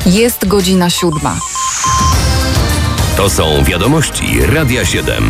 Jest godzina 7. To są wiadomości Radia 7.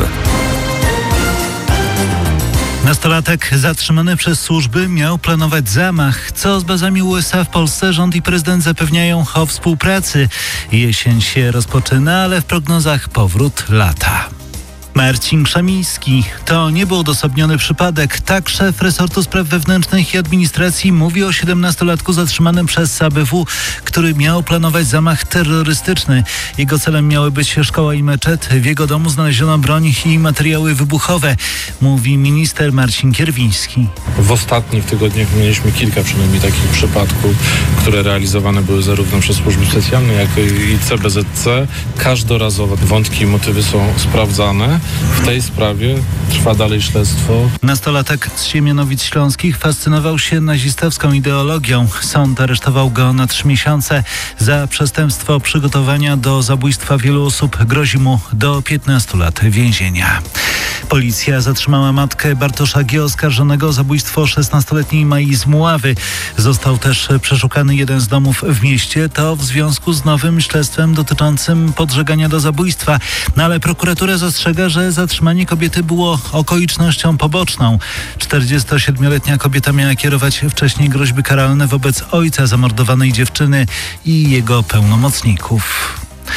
Nastolatek zatrzymany przez służby miał planować zamach. Co z bazami USA w Polsce? Rząd i prezydent zapewniają o współpracy. Jesień się rozpoczyna, ale w prognozach powrót lata. Marcin Krzemiński. To nie był odosobniony przypadek. Tak szef resortu spraw wewnętrznych i administracji mówi o 17-latku zatrzymanym przez ABW, który miał planować zamach terrorystyczny. Jego celem miały być szkoła i meczet. W jego domu znaleziono broń i materiały wybuchowe, mówi minister Marcin Kierwiński. W ostatnich tygodniach mieliśmy kilka przynajmniej takich przypadków, które realizowane były zarówno przez służby specjalne, jak i CBZC. Każdorazowo wątki i motywy są sprawdzane. W tej sprawie trwa dalej śledztwo. Nastolatek z Siemianowic Śląskich fascynował się nazistowską ideologią. Sąd aresztował go na 3 miesiące. Za przestępstwo przygotowania do zabójstwa wielu osób grozi mu do 15 lat więzienia. Policja zatrzymała matkę Bartosza G. oskarżonego o zabójstwo 16-letniej Mai z Mławy. Został też przeszukany jeden z domów w mieście. To w związku z nowym śledztwem dotyczącym podżegania do zabójstwa. No ale prokuratura zastrzega, że zatrzymanie kobiety było okolicznością poboczną. 47-letnia kobieta miała kierować wcześniej groźby karalne wobec ojca zamordowanej dziewczyny i jego pełnomocników.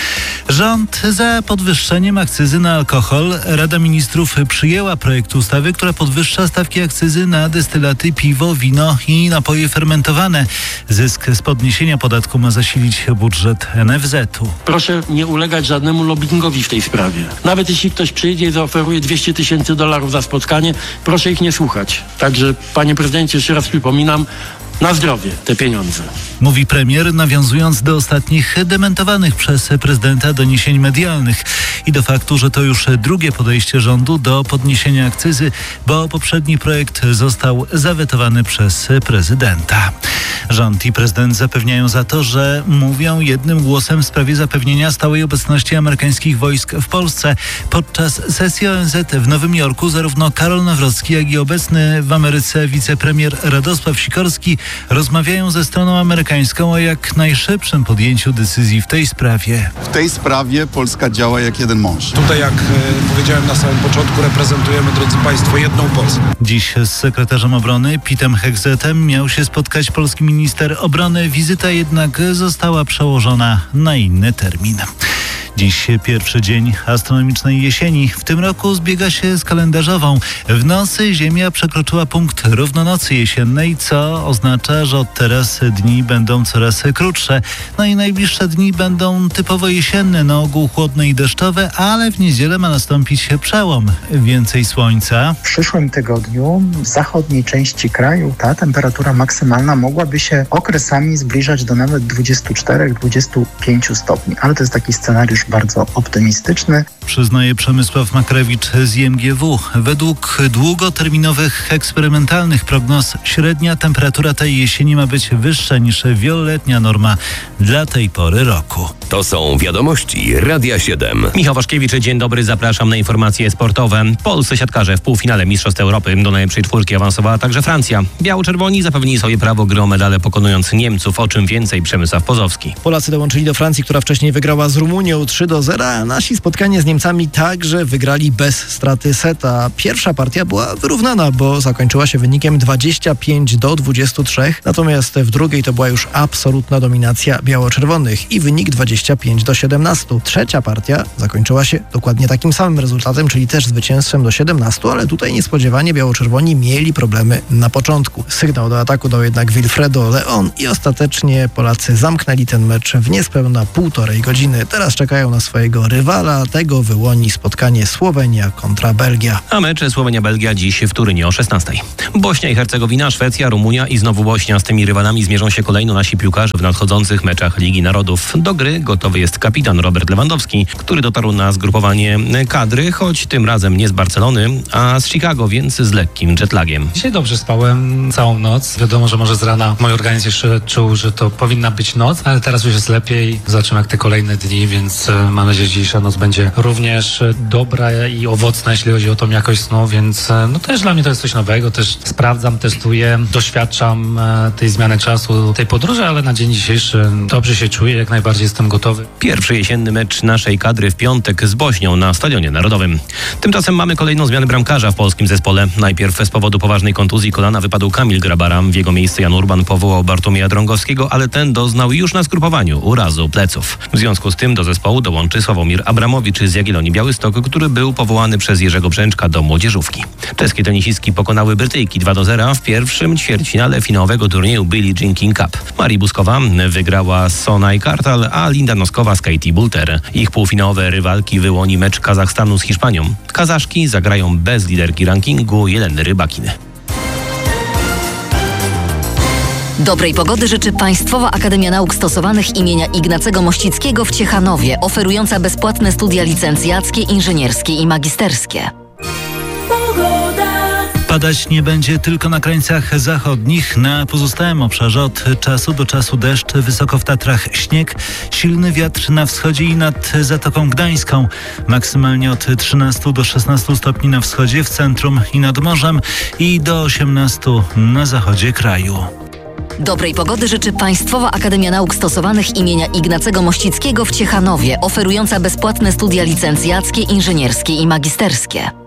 Rząd za podwyższeniem akcyzy na alkohol. Rada Ministrów przyjęła projekt ustawy, która podwyższa stawki akcyzy na destylaty, piwo, wino i napoje fermentowane. Zysk z podniesienia podatku ma zasilić budżet NFZ-u. Proszę nie ulegać żadnemu lobbingowi w tej sprawie. Nawet jeśli ktoś przyjdzie i zaoferuje $200,000 za spotkanie, proszę ich nie słuchać. Także, panie prezydencie, jeszcze raz przypominam, na zdrowie te pieniądze. Mówi premier, nawiązując do ostatnich dementowanych przez prezydenta doniesień medialnych i do faktu, że to już drugie podejście rządu do podniesienia akcyzy, bo poprzedni projekt został zawetowany przez prezydenta. Rząd i prezydent zapewniają za to, że mówią jednym głosem w sprawie zapewnienia stałej obecności amerykańskich wojsk w Polsce. Podczas sesji ONZ w Nowym Jorku zarówno Karol Nawrocki, jak i obecny w Ameryce wicepremier Radosław Sikorski rozmawiają ze stroną amerykańską o jak najszybszym podjęciu decyzji w tej sprawie. W tej sprawie Polska działa jak jeden mąż. Tutaj, jak powiedziałem na samym początku, reprezentujemy, drodzy Państwo, jedną Polskę. Dziś z sekretarzem obrony Pitem Hegzetem miał się spotkać polski minister obrony. Wizyta jednak została przełożona na inny termin. Dziś pierwszy dzień astronomicznej jesieni. W tym roku zbiega się z kalendarzową. W nocy Ziemia przekroczyła punkt równonocy jesiennej, co oznacza, że od teraz dni będą coraz krótsze. No i najbliższe dni będą typowo jesienne, na ogół chłodne i deszczowe, ale w niedzielę ma nastąpić przełom. Więcej słońca. W przyszłym tygodniu w zachodniej części kraju ta temperatura maksymalna mogłaby się okresami zbliżać do nawet 24-25 stopni, ale to jest taki scenariusz bardzo optymistyczny. Przyznaje Przemysław Makrewicz z IMGW. Według długoterminowych eksperymentalnych prognoz średnia temperatura tej jesieni ma być wyższa niż wieloletnia norma dla tej pory roku. To są wiadomości Radia 7. Michał Waszkiewicz, dzień dobry, zapraszam na informacje sportowe. Polscy siatkarze w półfinale Mistrzostw Europy do najlepszej czwórki awansowała także Francja. Biało-czerwoni zapewnili sobie prawo gry o medale, pokonując Niemców, o czym więcej Przemysław Pozowski. Polacy dołączyli do Francji, która wcześniej wygrała z Rumunią 3-0, a nasi spotkanie z Niemcami także wygrali bez straty seta. Pierwsza partia była wyrównana, bo zakończyła się wynikiem 25-23, natomiast w drugiej to była już absolutna dominacja biało-czerwonych i wynik 25-17. Trzecia partia zakończyła się dokładnie takim samym rezultatem, czyli też zwycięstwem do 17, ale tutaj niespodziewanie biało-czerwoni mieli problemy na początku. Sygnał do ataku dał jednak Wilfredo Leon i ostatecznie Polacy zamknęli ten mecz w niespełna 1,5 godziny. Teraz czekają na swojego rywala, tego wyłoni spotkanie Słowenia kontra Belgia. A mecz Słowenia-Belgia dziś w Turynie o 16. Bośnia i Hercegowina, Szwecja, Rumunia i znowu Bośnia. Z tymi rywalami zmierzą się kolejno nasi piłkarze w nadchodzących meczach Ligi Narodów. Do gry gotowy jest kapitan Robert Lewandowski, który dotarł na zgrupowanie kadry, choć tym razem nie z Barcelony, a z Chicago, więc z lekkim jetlagiem. Dzisiaj dobrze spałem całą noc. Wiadomo, że może z rana mój organizm jeszcze czuł, że to powinna być noc, ale teraz już jest lepiej. Zobaczymy jak te kolejne dni, więc mam nadzieję, że dzisiejsza noc będzie równie również dobra i owocna, jeśli chodzi o tą jakość snu, więc no też dla mnie to jest coś nowego, też sprawdzam, testuję, doświadczam tej zmiany czasu, tej podróży, ale na dzień dzisiejszy dobrze się czuję, jak najbardziej jestem gotowy. Pierwszy jesienny mecz naszej kadry w piątek z Bośnią na Stadionie Narodowym. Tymczasem mamy kolejną zmianę bramkarza w polskim zespole. Najpierw z powodu poważnej kontuzji kolana wypadł Kamil Grabara. W jego miejsce Jan Urban powołał Bartłomieja Drągowskiego, ale ten doznał już na skrupowaniu urazu pleców. W związku z tym do zespołu dołączy Sławomir Abramowicz z Jagiellonii Białystok, który był powołany przez Jerzego Brzęczka do młodzieżówki. Czeskie tenisistki pokonały Brytyjki 2-0 w pierwszym ćwierćfinale finałowego turnieju Billie Jean King Cup. Marii Buskowa wygrała z Sonaj Kartal, a Linda Noskowa z Katie Boulter. Ich półfinałowe rywalki wyłoni mecz Kazachstanu z Hiszpanią. Kazaszki zagrają bez liderki rankingu Jeleny Rybakiny. Dobrej pogody życzy Państwowa Akademia Nauk Stosowanych imienia Ignacego Mościckiego w Ciechanowie, oferująca bezpłatne studia licencjackie, inżynierskie i magisterskie. Padać nie będzie tylko na krańcach zachodnich. Na pozostałym obszarze od czasu do czasu deszcz, wysoko w Tatrach śnieg, silny wiatr na wschodzie i nad Zatoką Gdańską. Maksymalnie od 13 do 16 stopni na wschodzie, w centrum i nad morzem i do 18 na zachodzie kraju. Dobrej pogody życzy Państwowa Akademia Nauk Stosowanych imienia Ignacego Mościckiego w Ciechanowie, oferująca bezpłatne studia licencjackie, inżynierskie i magisterskie.